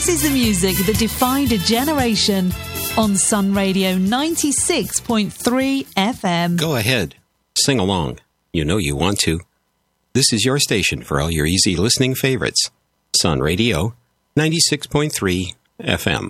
This is the music that defined a generation on Sun Radio 96.3 FM. Go ahead. Sing along. You know you want to. This is your station for all your easy listening favorites. Sun Radio 96.3 FM.